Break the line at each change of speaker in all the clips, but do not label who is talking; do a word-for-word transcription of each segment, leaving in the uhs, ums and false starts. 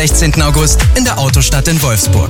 sechzehnten August in der Autostadt in Wolfsburg.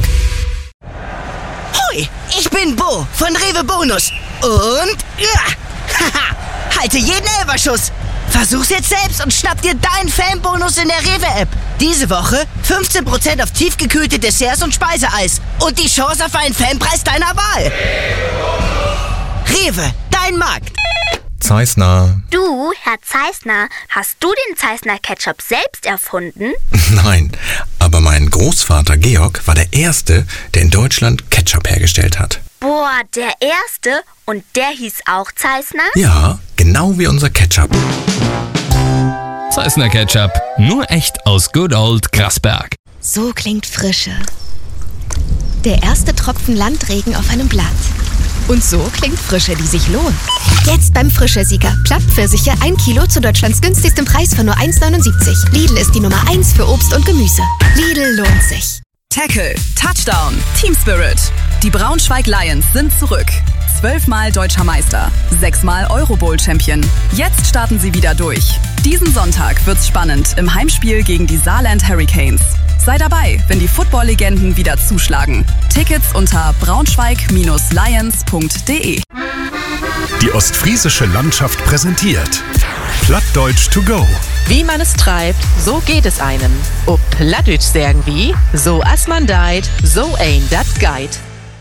Hoi, ich bin Bo von Rewe Bonus. Und ja, haha, halte jeden Elferschuss. Versuch's jetzt selbst und schnapp dir deinen Fanbonus in der Rewe-App. Diese Woche fünfzehn Prozent auf tiefgekühlte Desserts und Speiseeis. Und die Chance auf einen Fanpreis deiner Wahl. Rewe, dein Markt.
Zeissner.
Du, Herr Zeissner, hast du den Zeissner Ketchup selbst erfunden?
Nein, aber mein Großvater Georg war der Erste, der in Deutschland Ketchup hergestellt hat.
Boah, der Erste? Und der hieß auch Zeissner?
Ja, genau wie unser Ketchup.
Zeissner Ketchup, nur echt aus Good Old Grasberg.
So klingt Frische. Der erste Tropfen Landregen auf einem Blatt. Und so klingt Frische, die sich lohnt. Jetzt beim Frische-Sieger. Plattpfirsiche ein Kilo zu Deutschlands günstigstem Preis von nur eins neunundsiebzig. Lidl ist die Nummer eins für Obst und Gemüse. Lidl lohnt sich.
Tackle, Touchdown, Team Spirit. Die Braunschweig Lions sind zurück. Zwölfmal Deutscher Meister, sechsmal Euro-Bowl-Champion. Jetzt starten sie wieder durch. Diesen Sonntag wird's spannend im Heimspiel gegen die Saarland Hurricanes. Sei dabei, wenn die Football-Legenden wieder zuschlagen. Tickets unter braunschweig Lions punkt de.
Die ostfriesische Landschaft präsentiert Plattdeutsch to go.
Wie man es treibt, so geht es einem. Ob Plattdeutsch sagen wie, so as man deit, so ein dat geit.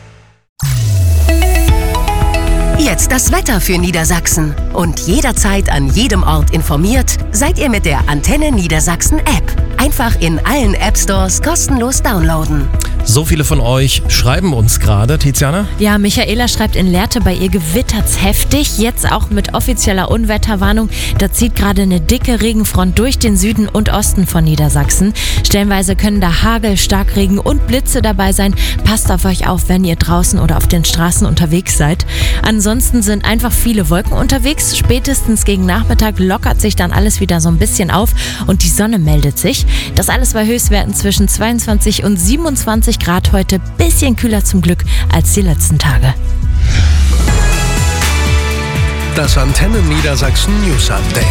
Jetzt das Wetter für Niedersachsen. Und jederzeit an jedem Ort informiert, seid ihr mit der Antenne Niedersachsen App. Einfach in allen App Stores kostenlos downloaden.
So viele von euch schreiben uns gerade, Tiziana?
Ja, Michaela schreibt in Lehrte, bei ihr gewittert's heftig, jetzt auch mit offizieller Unwetterwarnung. Da zieht gerade eine dicke Regenfront durch den Süden und Osten von Niedersachsen. Stellenweise können da Hagel, Starkregen und Blitze dabei sein. Passt auf euch auf, wenn ihr draußen oder auf den Straßen unterwegs seid. Ansonsten sind einfach viele Wolken unterwegs. Spätestens gegen Nachmittag lockert sich dann alles wieder so ein bisschen auf und die Sonne meldet sich. Das alles bei Höchstwerten zwischen zweiundzwanzig und siebenundzwanzig Grad heute. Bisschen kühler zum Glück als die letzten Tage.
Das Antenne Niedersachsen News Update.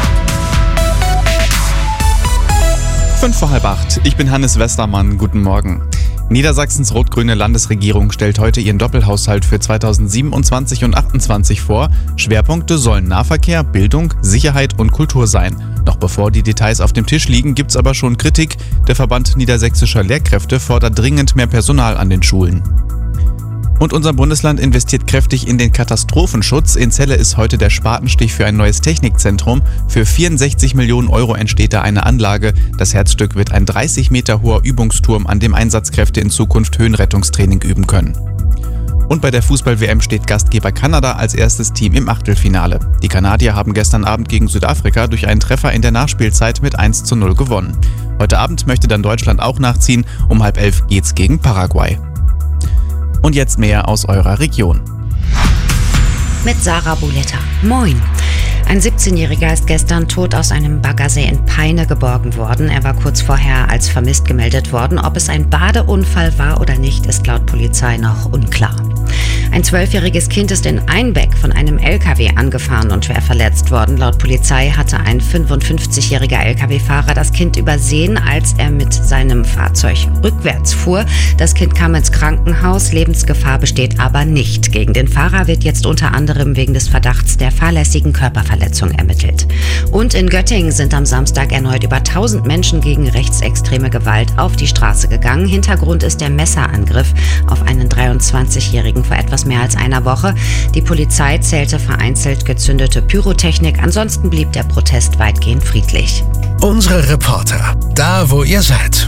Fünf vor halb acht. Ich bin Hannes Westermann. Guten Morgen. Niedersachsens rot-grüne Landesregierung stellt heute ihren Doppelhaushalt für zweitausendsiebenundzwanzig und achtundzwanzig vor. Schwerpunkte sollen Nahverkehr, Bildung, Sicherheit und Kultur sein. Noch bevor die Details auf dem Tisch liegen, gibt's aber schon Kritik. Der Verband niedersächsischer Lehrkräfte fordert dringend mehr Personal an den Schulen. Und unser Bundesland investiert kräftig in den Katastrophenschutz. In Celle ist heute der Spatenstich für ein neues Technikzentrum. Für vierundsechzig Millionen Euro entsteht da eine Anlage. Das Herzstück wird ein dreißig Meter hoher Übungsturm, an dem Einsatzkräfte in Zukunft Höhenrettungstraining üben können. Und bei der Fußball-W M steht Gastgeber Kanada als erstes Team im Achtelfinale. Die Kanadier haben gestern Abend gegen Südafrika durch einen Treffer in der Nachspielzeit mit eins zu null gewonnen. Heute Abend möchte dann Deutschland auch nachziehen. Um halb elf geht's gegen Paraguay. Und jetzt mehr aus eurer Region.
Mit Sarah Buletta. Moin. Ein siebzehnjähriger ist gestern tot aus einem Baggersee in Peine geborgen worden. Er war kurz vorher als vermisst gemeldet worden. Ob es ein Badeunfall war oder nicht, ist laut Polizei noch unklar. Ein zwölfjähriges Kind ist in Einbeck von einem L K W angefahren und schwer verletzt worden. Laut Polizei hatte ein fünfundfünfzigjähriger L K W-Fahrer das Kind übersehen, als er mit seinem Fahrzeug rückwärts fuhr. Das Kind kam ins Krankenhaus. Lebensgefahr besteht aber nicht. Gegen den Fahrer wird jetzt unter anderem wegen des Verdachts der fahrlässigen Körperverletzung ermittelt. Und in Göttingen sind am Samstag erneut über tausend Menschen gegen rechtsextreme Gewalt auf die Straße gegangen. Hintergrund ist der Messerangriff auf einen dreiundzwanzigjährigen vor etwas mehr als einer Woche. Die Polizei zählte vereinzelt gezündete Pyrotechnik. Ansonsten blieb der Protest weitgehend friedlich.
Unsere Reporter, da wo ihr seid.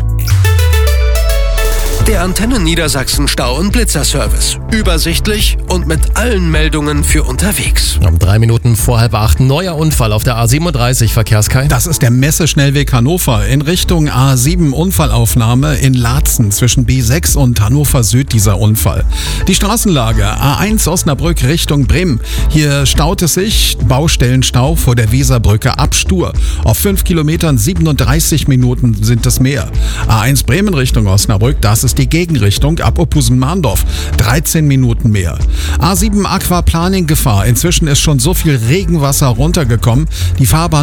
Der Antenne Niedersachsen Stau- und Blitzerservice. Übersichtlich und mit allen Meldungen für unterwegs.
Um drei Minuten vor halb acht neuer Unfall auf der A siebenunddreißig, Verkehrskai.
Das ist der Messeschnellweg Hannover in Richtung A sieben. Unfallaufnahme in Laatzen zwischen B sechs und Hannover Süd, dieser Unfall. Die Straßenlage A eins Osnabrück Richtung Bremen. Hier staut es sich, Baustellenstau vor der Weserbrücke ab Stur. Auf fünf Kilometern siebenunddreißig Minuten sind es mehr. A eins Bremen Richtung Osnabrück, das ist die Gegenrichtung ab Oppusen-Mahndorf. dreizehn Minuten mehr. A sieben Aquaplaning Gefahr. Inzwischen ist schon so viel Regenwasser runtergekommen. Die Fahrbahn